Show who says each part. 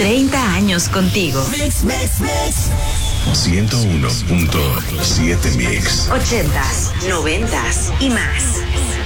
Speaker 1: 30 años contigo.
Speaker 2: Mix, mix, mix.
Speaker 3: 101.7 Mix.
Speaker 1: 80s, 90s y más.